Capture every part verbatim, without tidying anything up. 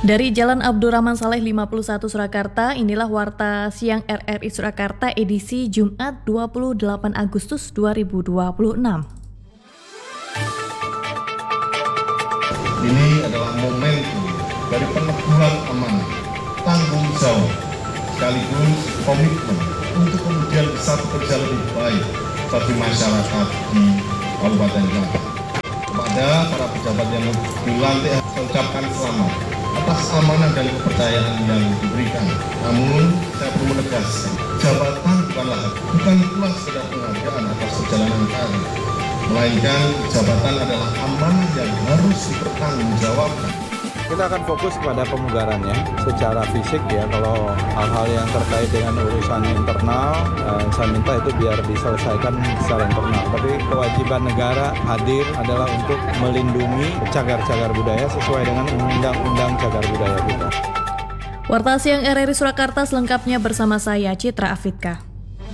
Dari Jalan Abdurrahman Saleh lima puluh satu Surakarta, inilah Warta Siang R R I Surakarta edisi Jumat dua puluh delapan Agustus dua ribu dua puluh enam. Ini adalah momentum dari peneguhan amanah, tanggung jawab, sekaligus komitmen untuk kemudian bisa bekerja lebih baik bagi masyarakat di Kabupaten Klaten. Kepada para pejabat yang dilantik, saya ucapkan selamat atas amanah dan kepercayaan yang diberikan. Namun, saya perlu menegaskan, jabatan bukanlah bukan pula sekedar penghargaan atas perjalanan karir, melainkan jabatan adalah amanah yang harus dipertanggungjawabkan. Kita akan fokus kepada pemugarannya secara fisik ya. Kalau hal-hal yang terkait dengan urusan internal, eh, saya minta itu biar diselesaikan secara internal. Tapi kewajiban negara hadir adalah untuk melindungi cagar-cagar budaya sesuai dengan undang-undang cagar budaya kita. Warta Siang R R I Surakarta selengkapnya bersama saya Citra Afidka.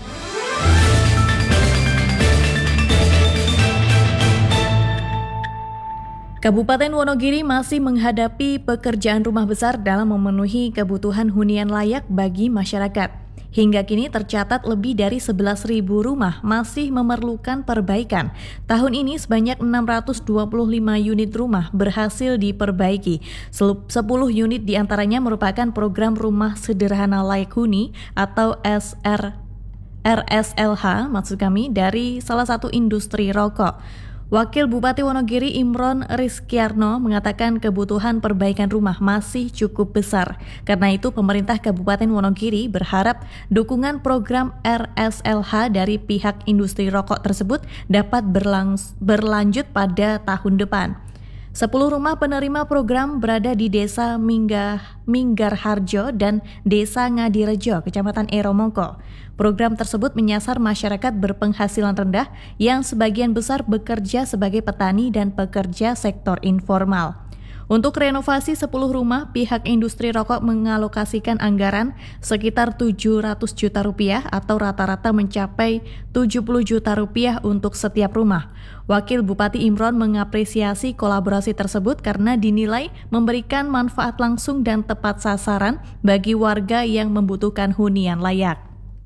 Kabupaten Wonogiri masih menghadapi pekerjaan rumah besar dalam memenuhi kebutuhan hunian layak bagi masyarakat. Hingga kini tercatat lebih dari sebelas ribu rumah masih memerlukan perbaikan. Tahun ini sebanyak enam ratus dua puluh lima unit rumah berhasil diperbaiki. sepuluh unit diantaranya merupakan program Rumah Sederhana Layak Huni atau S R S L H maksud kami dari salah satu industri rokok. Wakil Bupati Wonogiri Imron Rizkyarno mengatakan kebutuhan perbaikan rumah masih cukup besar. Karena itu pemerintah Kabupaten Wonogiri berharap dukungan program R S L H dari pihak industri rokok tersebut dapat berlangs- berlanjut pada tahun depan. Sepuluh rumah penerima program berada di Desa Minggah, Minggarharjo dan Desa Ngadirejo, Kecamatan Eromongko. Program tersebut menyasar masyarakat berpenghasilan rendah yang sebagian besar bekerja sebagai petani dan pekerja sektor informal. Untuk renovasi sepuluh rumah, pihak industri rokok mengalokasikan anggaran sekitar tujuh ratus juta rupiah atau rata-rata mencapai tujuh puluh juta rupiah untuk setiap rumah. Wakil Bupati Imron mengapresiasi kolaborasi tersebut karena dinilai memberikan manfaat langsung dan tepat sasaran bagi warga yang membutuhkan hunian layak.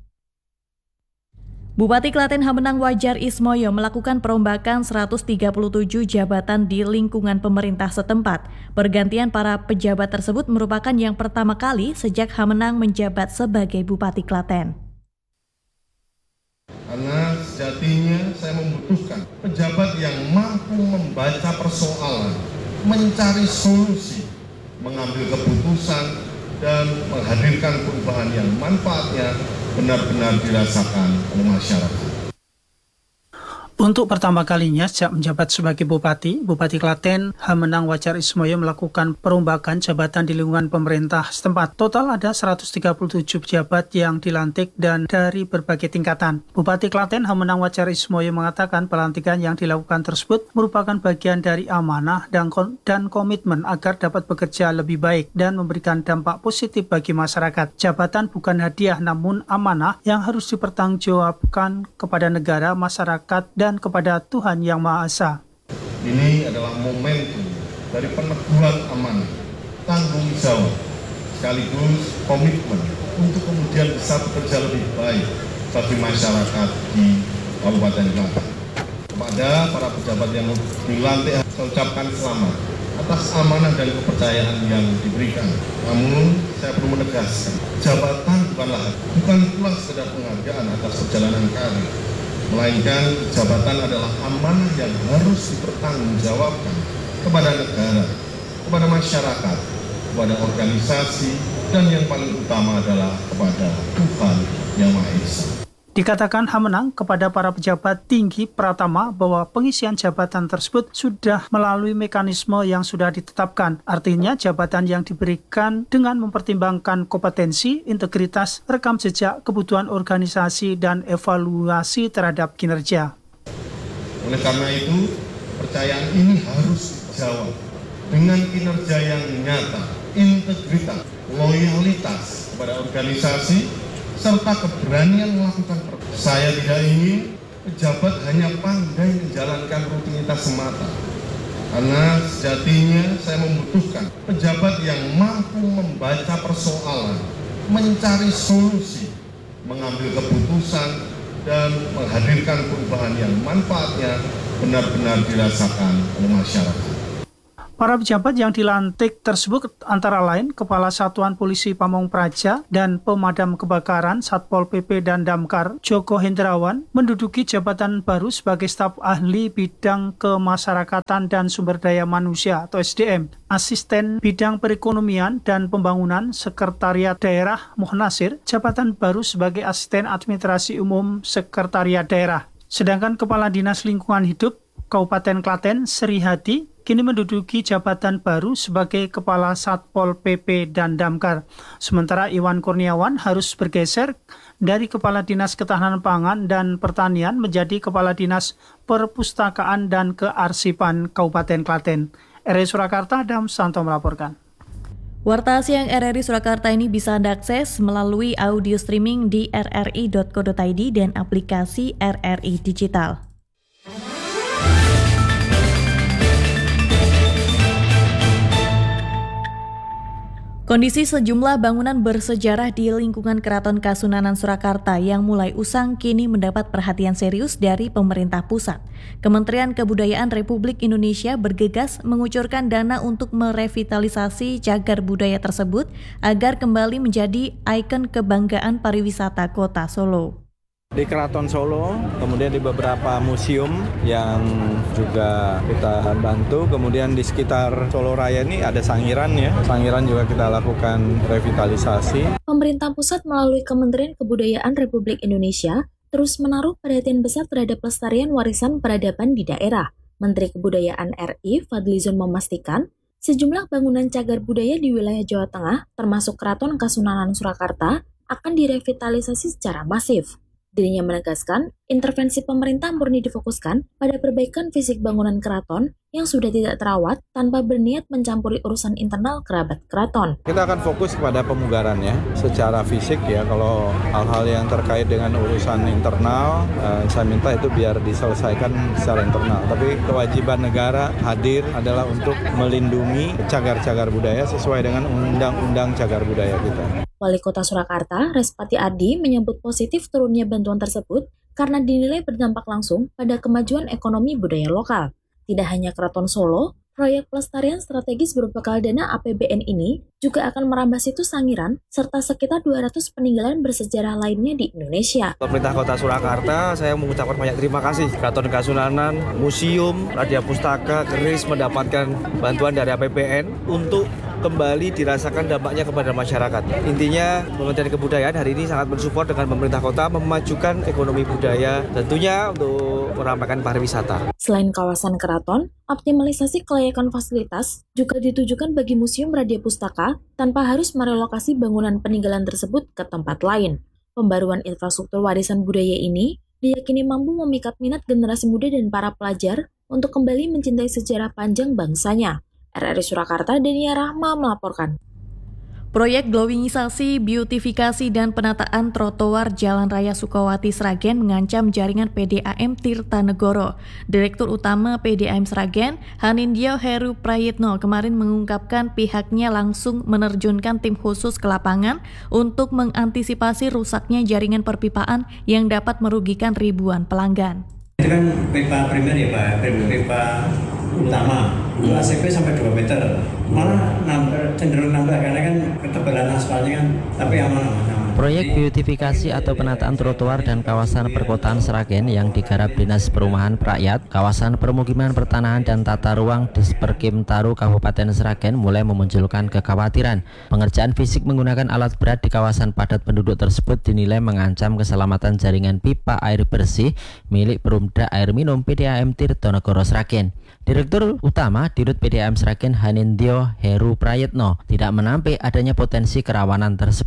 Bupati Klaten Hamenang Wajar Ismoyo melakukan perombakan seratus tiga puluh tujuh jabatan di lingkungan pemerintah setempat. Pergantian para pejabat tersebut merupakan yang pertama kali sejak Hamenang menjabat sebagai Bupati Klaten. Karena sejatinya saya membutuhkan pejabat yang mampu membaca persoalan, mencari solusi, mengambil keputusan, dan menghadirkan perubahan yang manfaatnya benar-benar dirasakan oleh masyarakat. Untuk pertama kalinya sejak menjabat sebagai Bupati, Bupati Klaten Hamenang Wajar Ismoyo melakukan perombakan jabatan di lingkungan pemerintah setempat. Total ada seratus tiga puluh tujuh pejabat yang dilantik dan dari berbagai tingkatan. Bupati Klaten Hamenang Wajar Ismoyo mengatakan pelantikan yang dilakukan tersebut merupakan bagian dari amanah dan, dan komitmen agar dapat bekerja lebih baik dan memberikan dampak positif bagi masyarakat. Jabatan bukan hadiah namun amanah yang harus dipertanggungjawabkan kepada negara, masyarakat, dan kepada Tuhan Yang Maha Esa. Ini adalah momentum dari peneguhan amanah, tanggung jawab, sekaligus komitmen untuk kemudian bisa bekerja lebih baik bagi masyarakat di Kabupaten Klaten. Kepada para pejabat yang dilantik, saya ucapkan selamat atas amanah dan kepercayaan yang diberikan. Namun, saya perlu menegaskan, jabatan bukanlah bukan pula sekedar penghargaan atas perjalanan karir, melainkan jabatan adalah amanah yang harus dipertanggungjawabkan kepada negara, kepada masyarakat, kepada organisasi, dan yang paling utama adalah kepada Tuhan Yang Maha Esa. Dikatakan Hamenang kepada para pejabat tinggi Pratama bahwa pengisian jabatan tersebut sudah melalui mekanisme yang sudah ditetapkan. Artinya jabatan yang diberikan dengan mempertimbangkan kompetensi, integritas, rekam jejak, kebutuhan organisasi, dan evaluasi terhadap kinerja. Oleh karena itu, kepercayaan ini harus dijawab dengan kinerja yang nyata, integritas, loyalitas kepada organisasi, serta keberanian melakukan perbaikan. Saya tidak ingin pejabat hanya pandai menjalankan rutinitas semata. Karena sejatinya saya membutuhkan pejabat yang mampu membaca persoalan, mencari solusi, mengambil keputusan, dan menghadirkan perubahan yang manfaatnya benar-benar dirasakan oleh masyarakat. Para pejabat yang dilantik tersebut antara lain Kepala Satuan Polisi Pamong Praja dan Pemadam Kebakaran Satpol P P dan Damkar Joko Hendrawan menduduki jabatan baru sebagai staf ahli bidang kemasyarakatan dan sumber daya manusia atau S D M, Asisten Bidang Perekonomian dan Pembangunan Sekretariat Daerah Muhnasir, jabatan baru sebagai Asisten Administrasi Umum Sekretariat Daerah. Sedangkan Kepala Dinas Lingkungan Hidup Kabupaten Klaten Sri Hadi kini menduduki jabatan baru sebagai Kepala Satpol P P dan Damkar. Sementara Iwan Kurniawan harus bergeser dari Kepala Dinas Ketahanan Pangan dan Pertanian menjadi Kepala Dinas Perpustakaan dan Kearsipan Kabupaten Klaten. R R I Surakarta, Adam Santo melaporkan. Warta Siang R R I Surakarta ini bisa Anda akses melalui audio streaming di r r i dot co dot i d dan aplikasi R R I Digital. Kondisi sejumlah bangunan bersejarah di lingkungan Keraton Kasunanan Surakarta yang mulai usang kini mendapat perhatian serius dari pemerintah pusat. Kementerian Kebudayaan Republik Indonesia bergegas mengucurkan dana untuk merevitalisasi cagar budaya tersebut agar kembali menjadi ikon kebanggaan pariwisata Kota Solo. Di Keraton Solo, kemudian di beberapa museum yang juga kita bantu, kemudian di sekitar Solo Raya ini ada Sangiran ya, Sangiran juga kita lakukan revitalisasi. Pemerintah pusat melalui Kementerian Kebudayaan Republik Indonesia terus menaruh perhatian besar terhadap pelestarian warisan peradaban di daerah. Menteri Kebudayaan R I Fadlizon memastikan sejumlah bangunan cagar budaya di wilayah Jawa Tengah, termasuk Keraton Kasunanan Surakarta, akan direvitalisasi secara masif. Dirinya menegaskan, intervensi pemerintah murni difokuskan pada perbaikan fisik bangunan keraton yang sudah tidak terawat tanpa berniat mencampuri urusan internal kerabat keraton. Kita akan fokus kepada pemugarannya secara fisik ya. Kalau hal-hal yang terkait dengan urusan internal, eh, saya minta itu biar diselesaikan secara internal. Tapi kewajiban negara hadir adalah untuk melindungi cagar-cagar budaya sesuai dengan undang-undang cagar budaya kita. Wali Kota Surakarta, Respati Adi, menyebut positif turunnya bantuan tersebut karena dinilai berdampak langsung pada kemajuan ekonomi budaya lokal. Tidak hanya Keraton Solo, proyek pelestarian strategis berbekal dana A P B N ini juga akan merambah situs Sangiran serta sekitar dua ratus peninggalan bersejarah lainnya di Indonesia. Pemerintah Kota Surakarta, saya mengucapkan banyak terima kasih. Keraton Kasunanan, Museum, Radia Pustaka, Keris mendapatkan bantuan dari A P B N untuk kembali dirasakan dampaknya kepada masyarakat. Intinya, Kementerian Kebudayaan hari ini sangat mensupport dengan pemerintah kota memajukan ekonomi budaya, tentunya untuk meramaikan pariwisata. Selain kawasan keraton, optimalisasi kelayakan fasilitas juga ditujukan bagi Museum Radia Pustaka tanpa harus merelokasi bangunan peninggalan tersebut ke tempat lain. Pembaruan infrastruktur warisan budaya ini diyakini mampu memikat minat generasi muda dan para pelajar untuk kembali mencintai sejarah panjang bangsanya. R R I Surakarta, Denia Rahma melaporkan. Proyek glowingisasi, beautifikasi, dan penataan trotoar Jalan Raya Sukawati Sragen mengancam jaringan P D A M Tirtanegoro. Direktur Utama P D A M Sragen, Hanindyo Heru Prayitno, kemarin mengungkapkan pihaknya langsung menerjunkan tim khusus ke lapangan untuk mengantisipasi rusaknya jaringan perpipaan yang dapat merugikan ribuan pelanggan. Itu kan pipa primer ya Pak, pipa utama, itu A C P sampai dua meter, malah nambah, cenderung nambah karena kan ketebalan aspalnya kan, tapi aman-aman. Proyek beautifikasi atau penataan trotoar dan kawasan perkotaan Sragen yang digarap Dinas Perumahan Rakyat, kawasan permukiman pertanahan dan tata ruang Disperkim Taru Kabupaten Sragen mulai memunculkan kekhawatiran. Pengerjaan fisik menggunakan alat berat di kawasan padat penduduk tersebut dinilai mengancam keselamatan jaringan pipa air bersih milik Perumda Air Minum P D A M Tirtonegoro Sragen. Direktur Utama Dirut P D A M Sragen Hanindyo Heru Prayitno tidak menampik adanya potensi kerawanan tersebut.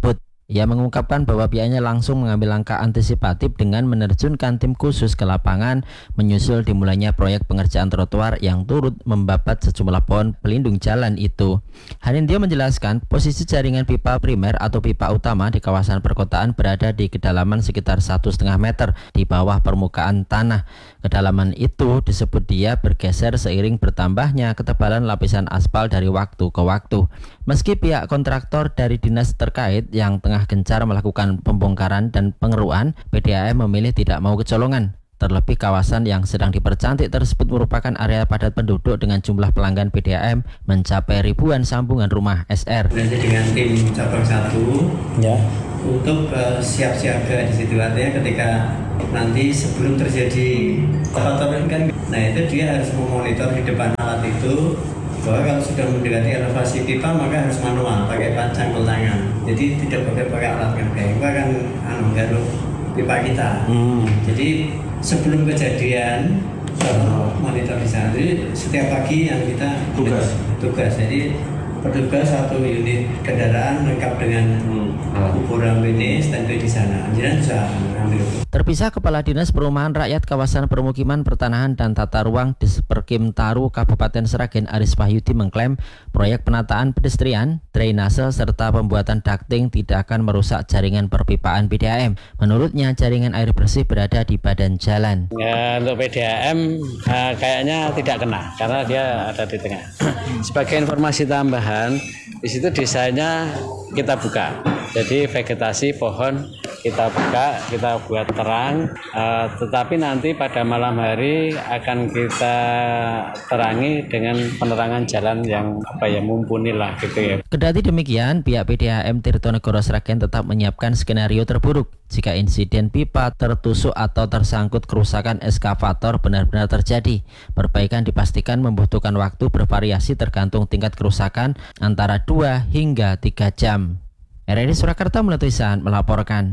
Ia mengungkapkan bahwa pihaknya langsung mengambil langkah antisipatif dengan menerjunkan tim khusus ke lapangan menyusul dimulainya proyek pengerjaan trotoar yang turut membabat sejumlah pohon pelindung jalan itu. Hanindyo menjelaskan posisi jaringan pipa primer atau pipa utama di kawasan perkotaan berada di kedalaman sekitar satu koma lima meter di bawah permukaan tanah. Kedalaman itu disebut dia bergeser seiring bertambahnya ketebalan lapisan aspal dari waktu ke waktu. Meski pihak kontraktor dari dinas terkait yang tengah gencar melakukan pembongkaran dan pengeruan, P D A M memilih tidak mau kecolongan. Terlebih kawasan yang sedang dipercantik tersebut merupakan area padat penduduk dengan jumlah pelanggan P D A M mencapai ribuan sambungan rumah S R. Nanti dengan tim cabang satu Ya. untuk uh, siap siaga di situ, artinya ketika nanti sebelum terjadi faktor kan, nah itu dia harus memonitor di depan alat itu bahwa kalau sudah mendekati elevasi pipa maka harus manual pakai cangkul tangan. Jadi tidak pakai pakai alat kan kayak itu kan anu garuk pipa kita. Hmm. Jadi sebelum kejadian oh. monitor di sana. Jadi setiap pagi yang kita tugas tugas. Jadi petugas satu unit kendaraan lengkap dengan hmm. ukuran ini standby di sana. Jadi bisa ambil. Terpisah, Kepala Dinas Perumahan Rakyat Kawasan Permukiman Pertanahan dan Tata Ruang Disperkim Taru Kabupaten Sragen Aris Wahyudi mengklaim proyek penataan pedestrian, drainase serta pembuatan ducting tidak akan merusak jaringan perpipaan P D A M. Menurutnya jaringan air bersih berada di badan jalan. Ya, untuk P D A M uh, kayaknya tidak kena karena dia ada di tengah. Sebagai informasi tambahan, di situ desainnya kita buka. Jadi vegetasi pohon kita buka, kita buat terang, uh, tetapi nanti pada malam hari akan kita terangi dengan penerangan jalan yang apa ya mumpuni lah gitu ya. Kendati demikian, pihak P D A M Tirtonegoro Sragen tetap menyiapkan skenario terburuk jika insiden pipa tertusuk atau tersangkut kerusakan eskavator benar-benar terjadi. Perbaikan dipastikan membutuhkan waktu bervariasi tergantung tingkat kerusakan antara dua hingga tiga jam. R R I Surakarta Mulai Tulisan melaporkan.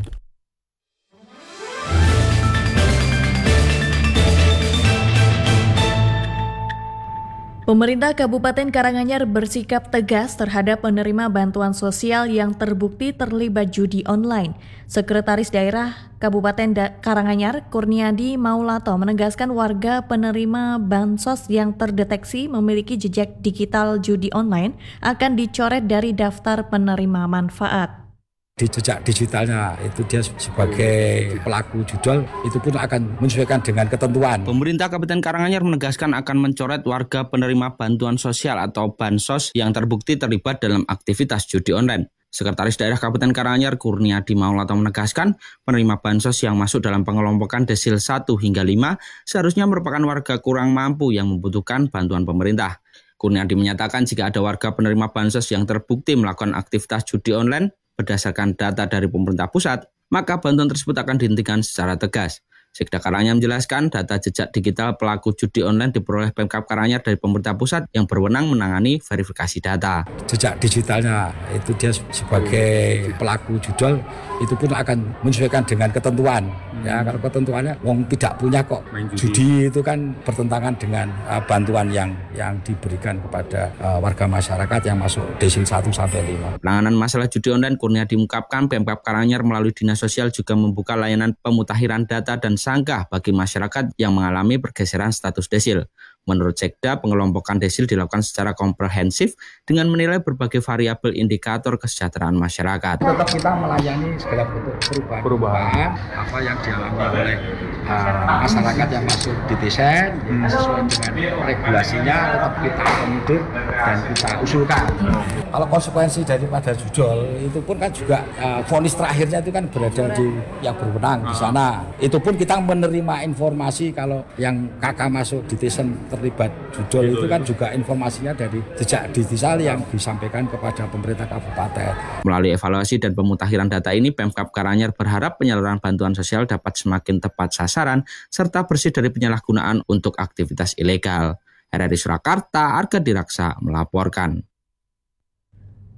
Pemerintah Kabupaten Karanganyar bersikap tegas terhadap penerima bantuan sosial yang terbukti terlibat judi online. Sekretaris Daerah Kabupaten da- Karanganyar, Kurniadi Maulato, menegaskan warga penerima bansos yang terdeteksi memiliki jejak digital judi online akan dicoret dari daftar penerima manfaat. Di jejak digitalnya itu dia sebagai pelaku judol itu pun akan menyesuaikan dengan ketentuan. Pemerintah Kabupaten Karanganyar menegaskan akan mencoret warga penerima bantuan sosial atau bansos yang terbukti terlibat dalam aktivitas judi online. Sekretaris Daerah Kabupaten Karanganyar Kurniadi Maulato menegaskan penerima bansos yang masuk dalam pengelompokan desil satu hingga lima seharusnya merupakan warga kurang mampu yang membutuhkan bantuan pemerintah. Kurniadi menyatakan jika ada warga penerima bansos yang terbukti melakukan aktivitas judi online berdasarkan data dari pemerintah pusat, maka bantuan tersebut akan dihentikan secara tegas. Sekda Karanganyar menjelaskan data jejak digital pelaku judi online diperoleh Pemkab Karanganyar dari pemerintah pusat yang berwenang menangani verifikasi data. Jejak digitalnya itu dia sebagai pelaku judol itu pun akan menyesuaikan dengan ketentuan. Hmm. Ya, kalau ketentuannya wong tidak punya kok. Judi. judi itu kan bertentangan dengan uh, bantuan yang yang diberikan kepada uh, warga masyarakat yang masuk desil satu sampai lima. Penanganan masalah judi online, Kurniadi mengungkapkan Pemkab Karanganyar melalui Dinas Sosial juga membuka layanan pemutakhiran data dan sangka bagi masyarakat yang mengalami pergeseran status desil. Menurut Sekda, pengelompokan desil dilakukan secara komprehensif dengan menilai berbagai variabel indikator kesejahteraan masyarakat. Tetap kita melayani segala bentuk perubahan, perubahan apa yang dialami oleh uh, masyarakat yang masuk di desa hmm. sesuai dengan regulasinya tetap kita akomodir dan kita usulkan. Hmm. Kalau konsekuensi daripada judol itu pun kan juga uh, vonis terakhirnya itu kan berada di yang berwenang di sana. Itu pun kita menerima informasi kalau yang kakak masuk di desa terlibat judol itu kan juga informasinya dari jejak digital yang disampaikan kepada pemerintah kabupaten. Melalui evaluasi dan pemutakhiran data ini, Pemkab Karanganyar berharap penyaluran bantuan sosial dapat semakin tepat sasaran serta bersih dari penyalahgunaan untuk aktivitas ilegal. R R I Surakarta, Arga Diraksa melaporkan.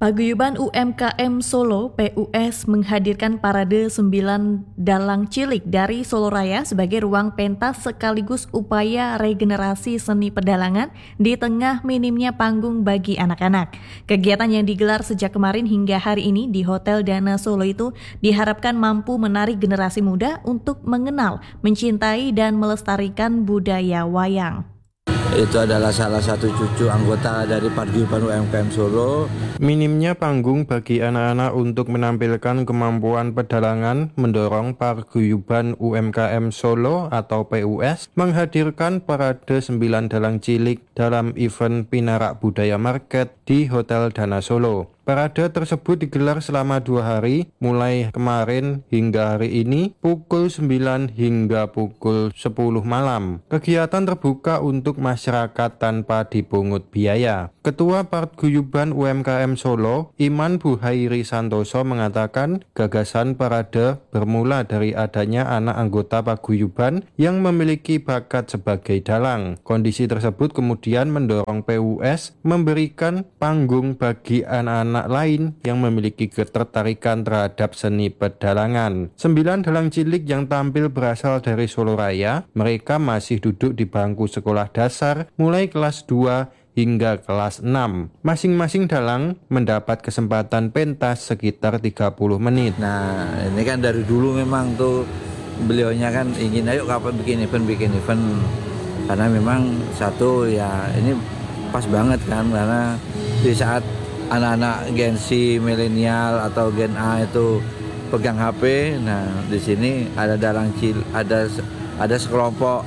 Paguyuban U M K M Solo P U S menghadirkan parade sembilan dalang cilik dari Solo Raya sebagai ruang pentas sekaligus upaya regenerasi seni pedalangan di tengah minimnya panggung bagi anak-anak. Kegiatan yang digelar sejak kemarin hingga hari ini di Hotel Dana Solo itu diharapkan mampu menarik generasi muda untuk mengenal, mencintai dan melestarikan budaya wayang. Itu adalah salah satu cucu anggota dari Paguyuban U M K M Solo. Minimnya panggung bagi anak-anak untuk menampilkan kemampuan pedalangan mendorong Paguyuban U M K M Solo atau P U S menghadirkan parade sembilan dalang cilik dalam event Pinarak Budaya Market di Hotel Dana Solo. Parade tersebut digelar selama dua hari, mulai kemarin hingga hari ini, pukul sembilan hingga pukul sepuluh malam. Kegiatan terbuka untuk masyarakat tanpa dipungut biaya. Ketua Paguyuban U M K M Solo, Iman Buhairi Santoso mengatakan, gagasan parade bermula dari adanya anak anggota Paguyuban yang memiliki bakat sebagai dalang. Kondisi tersebut kemudian mendorong P U S memberikan panggung bagi anak-anak anak lain yang memiliki ketertarikan terhadap seni pedalangan. Sembilan dalang cilik yang tampil berasal dari Solo Raya. Mereka masih duduk di bangku sekolah dasar mulai kelas dua hingga kelas enam. Masing-masing dalang mendapat kesempatan pentas sekitar tiga puluh menit. Nah, ini kan dari dulu memang tuh beliaunya kan ingin ayo kapan bikin event bikin event karena memang satu ya ini pas banget kan karena di saat anak-anak Gen Z, milenial atau Gen A itu pegang H P. Nah, di sini ada dalang cil, ada ada sekelompok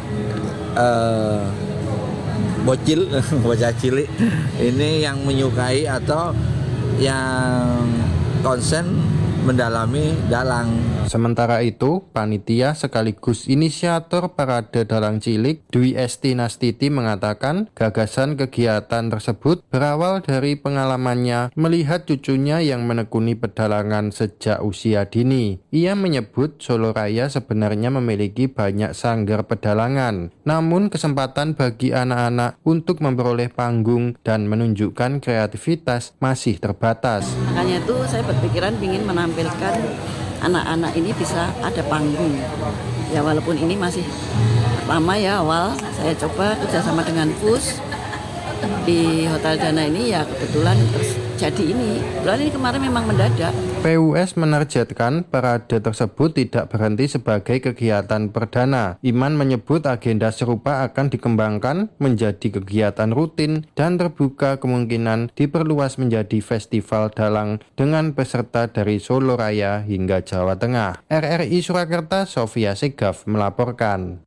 uh, bocil, bocah cilik ini yang menyukai atau yang konsen mendalami dalang. Sementara itu, panitia sekaligus inisiator parade dalang cilik Dwi Esti Nastiti mengatakan gagasan kegiatan tersebut berawal dari pengalamannya melihat cucunya yang menekuni pedalangan sejak usia dini. Ia menyebut Solo Raya sebenarnya memiliki banyak sanggar pedalangan, namun kesempatan bagi anak-anak untuk memperoleh panggung dan menunjukkan kreativitas masih terbatas. Makanya itu saya berpikiran ingin menampilkan anak-anak ini bisa ada panggung. Ya walaupun ini masih pertama ya awal saya coba kerjasama dengan P U S di Hotel Dana ini ya kebetulan terus jadi ini. Kebetulan ini kemarin memang mendadak. P U S menargetkan parade tersebut tidak berhenti sebagai kegiatan perdana. Iman menyebut agenda serupa akan dikembangkan menjadi kegiatan rutin dan terbuka kemungkinan diperluas menjadi festival dalang dengan peserta dari Solo Raya hingga Jawa Tengah. R R I Surakarta, Sofia Segaf melaporkan.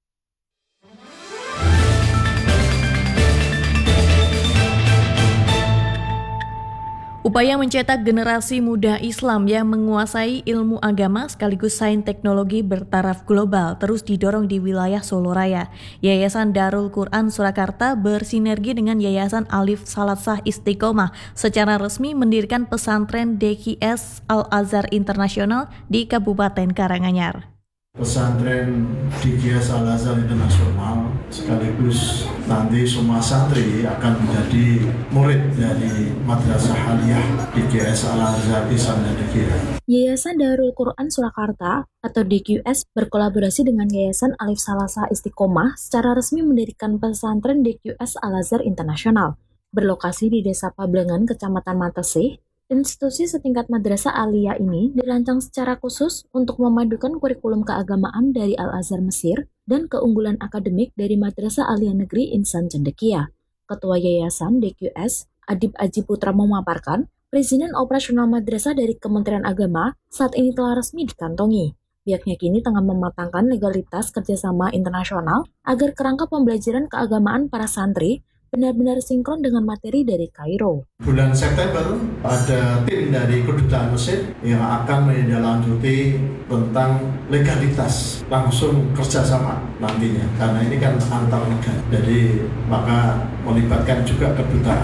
Upaya mencetak generasi muda Islam yang menguasai ilmu agama sekaligus sains teknologi bertaraf global terus didorong di wilayah Solo Raya. Yayasan Darul Quran Surakarta bersinergi dengan Yayasan Alif Salasah Istiqomah secara resmi mendirikan pesantren D Q S Al-Azhar Internasional di Kabupaten Karanganyar. Pesantren D Q S Al-Azhar Internasional sekaligus nanti semua santri akan menjadi murid dari Madrasah Aliyah D Q S Al-Azhar Internasional. Yayasan Darul Quran Surakarta atau D Q S berkolaborasi dengan Yayasan Alif Salasah Istiqomah secara resmi mendirikan pesantren D Q S Al-Azhar Internasional berlokasi di Desa Pablengan, Kecamatan Matesih. Institusi setingkat madrasah aliyah ini dirancang secara khusus untuk memadukan kurikulum keagamaan dari Al-Azhar Mesir dan keunggulan akademik dari Madrasah Aliyah Negeri Insan Cendekia. Ketua Yayasan D Q S, Adib Aji Putra memaparkan, perizinan operasional madrasah dari Kementerian Agama saat ini telah resmi dikantongi. Pihaknya kini tengah mematangkan legalitas kerjasama internasional agar kerangka pembelajaran keagamaan para santri benar-benar sinkron dengan materi dari Kairo. Bulan September ada tim dari Kedutaan Mesir yang akan menindaklanjuti tentang legalitas langsung kerjasama nantinya karena ini kan antar negara. Jadi maka melibatkan juga Kedutaan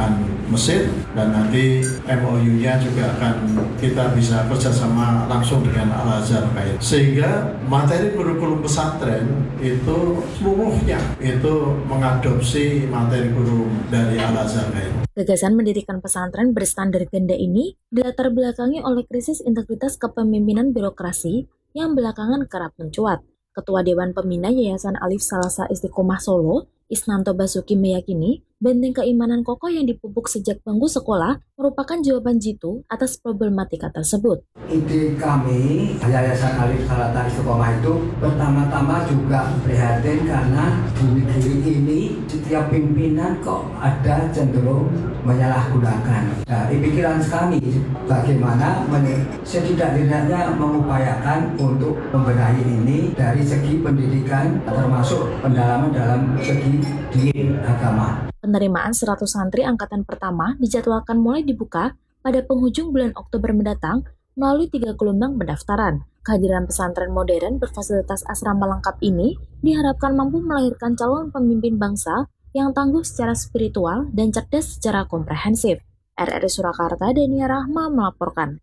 Mesir, dan nanti M O U-nya juga akan kita bisa kerjasama langsung dengan Al-Azhar Kairo, sehingga materi kurikulum pesantren itu seluruhnya itu mengadopsi materi kurikulum dari Al-Azhar Kairo. Gagasan mendirikan pesantren berstandar ganda ini dilatar belakangi oleh krisis integritas kepemimpinan birokrasi yang belakangan kerap mencuat. Ketua Dewan Pembina Yayasan Alif Salasa Istiqomah Solo, Isnanto Basuki, meyakini benteng keimanan kokoh yang dipupuk sejak bangku sekolah merupakan jawaban jitu atas problematika tersebut. Ide kami, Yayasan Alif Salasa Istiqomah itu pertama-tama juga prihatin karena guru-guru ini setiap pimpinan kok ada cenderung menyalahgunakan. Nah, pikiran kami bagaimana setidak-tidaknya mengupayakan untuk membenahi ini dari segi pendidikan termasuk pendalaman dalam segi diri agama. Penerimaan seratus santri angkatan pertama dijadwalkan mulai dibuka pada penghujung bulan Oktober mendatang melalui tiga gelombang pendaftaran. Kehadiran pesantren modern berfasilitas asrama lengkap ini diharapkan mampu melahirkan calon pemimpin bangsa yang tangguh secara spiritual dan cerdas secara komprehensif. R R I Surakarta, Dania Rahma melaporkan.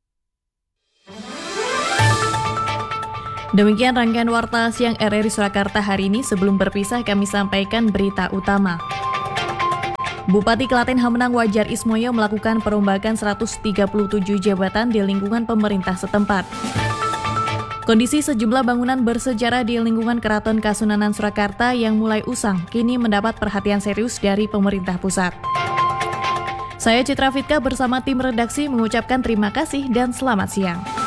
Demikian rangkaian Warta Siang R R I Surakarta hari ini. Sebelum berpisah, kami sampaikan berita utama. Bupati Klaten Hamenang Wajar Ismoyo melakukan perombakan seratus tiga puluh tujuh jabatan di lingkungan pemerintah setempat. Kondisi sejumlah bangunan bersejarah di lingkungan Keraton Kasunanan Surakarta yang mulai usang kini mendapat perhatian serius dari pemerintah pusat. Saya Citra Fitka bersama tim redaksi mengucapkan terima kasih dan selamat siang.